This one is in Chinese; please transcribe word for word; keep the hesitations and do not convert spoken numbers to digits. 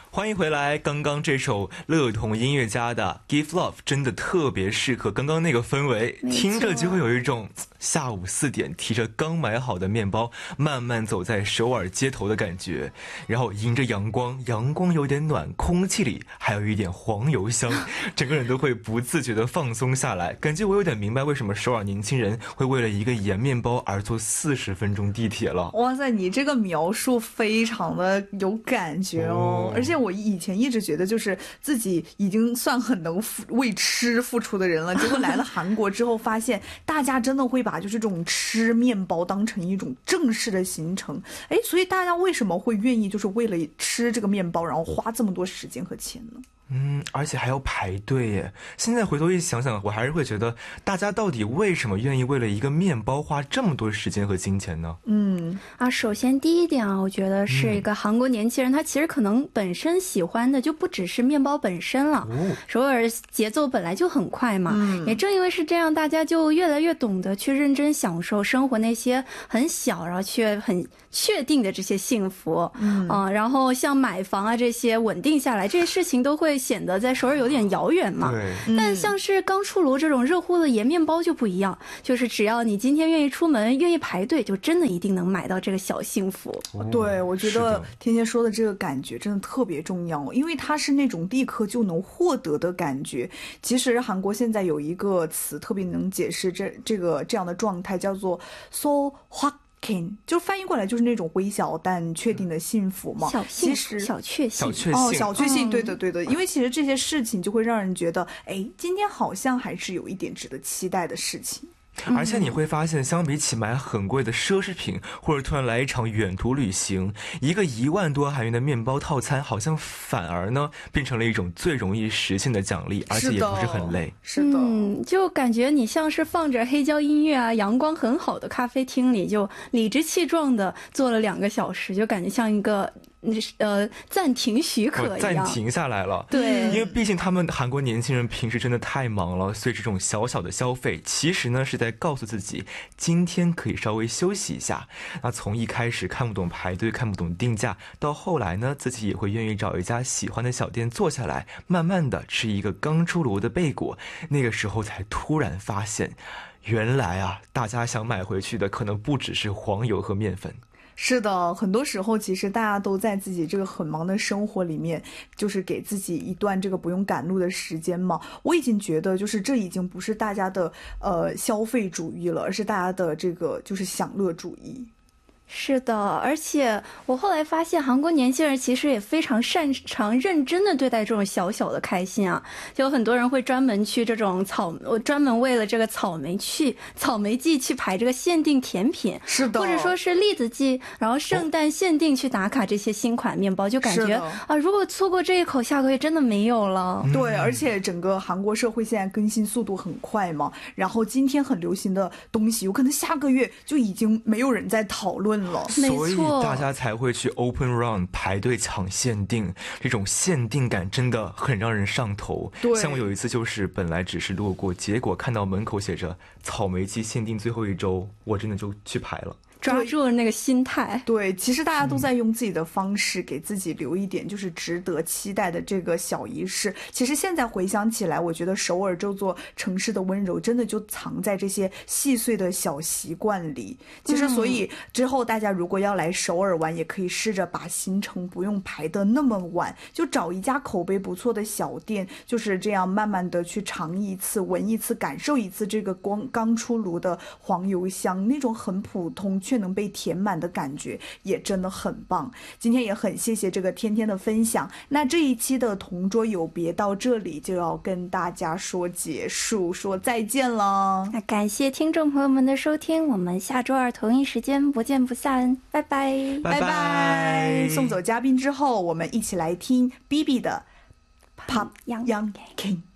欢迎回来。刚刚这首乐童音乐家的 Give Love 真的特别适合刚刚那个氛围，听着就会有一种下午四点提着刚买好的面包慢慢走在首尔街头的感觉，然后迎着阳光，阳光有点暖，空气里还有一点黄油香，整个人都会不自觉地放松下来。感觉我有点明白为什么首尔年轻人会为了一个盐面包而坐四十分钟地铁了。 哇塞，你这个描述非常的有感觉哦，哦而且我以前一直觉得就是自己已经算很能为吃付出的人了，结果来了韩国之后发现大家真的会把就是这种吃面包当成一种正式的行程。哎，所以大家为什么会愿意就是为了吃这个面包然后花这么多时间和钱呢？ 嗯，而且还要排队耶。现在回头一想想，我还是会觉得大家到底为什么愿意为了一个面包花这么多时间和金钱呢？ 嗯啊，首先第一点啊，我觉得是一个韩国年轻人、嗯、他其实可能本身喜欢的就不只是面包本身了。哦、首尔节奏本来就很快嘛、嗯，也正因为是这样，大家就越来越懂得去认真享受生活那些很小然后却很确定的这些幸福。嗯啊，然后像买房啊这些稳定下来这些事情都会显得在首尔有点遥远嘛。对，但像是刚出炉这种热乎的盐面包就不一样，就是只要你今天愿意出门愿意排队，就真的一定能买到这个小幸福。 哦、对，我觉得天天说的这个感觉真的特别重要，因为它是那种立刻就能获得的感觉。其实韩国现在有一个词特别能解释这这个这样的状态，叫做 so hot就翻译过来就是那种微小但确定的幸福嘛。 小幸福，小确幸， 小确幸， 哦，小确幸，对的对的。因为其实这些事情就会让人觉得，哎，今天好像还是有一点值得期待的事情。 而且你会发现，相比起买很贵的奢侈品，或者突然来一场远途旅行，一个一万多韩元的面包套餐，好像反而呢变成了一种最容易实现的奖励，而且也不是很累。 是的， 嗯，就感觉你像是放着黑胶音乐啊，阳光很好的咖啡厅里，就理直气壮的坐了两个小时，就感觉像一个呃暂停许可一样， 暂停下来了。 对， 因为毕竟他们韩国年轻人平时真的太忙了，所以这种小小的消费其实呢是在告诉自己今天可以稍微休息一下。那从一开始看不懂排队看不懂定价，到后来呢自己也会愿意找一家喜欢的小店坐下来，慢慢的吃一个刚出炉的贝果，那个时候才突然发现原来啊大家想买回去的可能不只是黄油和面粉。 是的，很多时候其实大家都在自己这个很忙的生活里面，就是给自己一段这个不用赶路的时间嘛。我已经觉得就是这已经不是大家的呃消费主义了，而是大家的这个就是享乐主义。 是的，而且我后来发现韩国年轻人其实也非常擅长认真的对待这种小小的开心啊，就有很多人会专门去这种草我专门为了这个草莓去草莓季去排这个限定甜品， 是的， 或者说是栗子季，然后圣诞限定去打卡这些新款面包，就感觉啊如果错过这一口下个月真的没有了。 对，而且整个韩国社会现在更新速度很快嘛，然后今天很流行的东西有可能下个月就已经没有人在讨论了， 所以大家才会去 open run 排队抢限定，这种限定感真的很让人上头。像我有一次就是本来只是路过，结果看到门口写着草莓季限定最后一周，我真的就去排了， 抓住了那个心态。 对，其实大家都在用自己的方式给自己留一点就是值得期待的这个小仪式。其实现在回想起来，我觉得首尔这座城市的温柔真的就藏在这些细碎的小习惯里。其实所以之后大家如果要来首尔玩，也可以试着把行程不用排得那么晚，就找一家口碑不错的小店，就是这样慢慢的去尝一次闻一次感受一次这个光刚出炉的黄油香，那种很普通却能被填满的感觉也真的很棒。今天也很谢谢这个天天的分享，那这一期的同桌有别到这里就要跟大家说结束，说再见了。 那感谢听众朋友们的收听，我们下周二同一时间不见不散，拜拜拜拜。 送走嘉宾之后，我们一起来听 B B 的 Pop Young King。